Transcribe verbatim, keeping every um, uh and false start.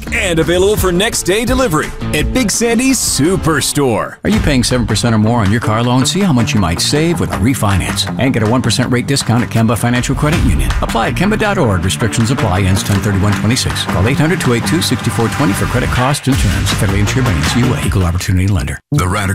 and available for next day delivery at Big Sandy's Superstore. Are you paying seven percent or more on your car loan? See how much you might save with a refinance and get a one percent rate discount at Kemba Financial Credit Union. Apply at Kemba dot org. Restrictions apply. Ends ten thirty-one twenty-six. Call eight hundred, two eight two, six four two zero for credit costs and terms. Federally insured by N C U A. Equal Opportunity Lender. The Radical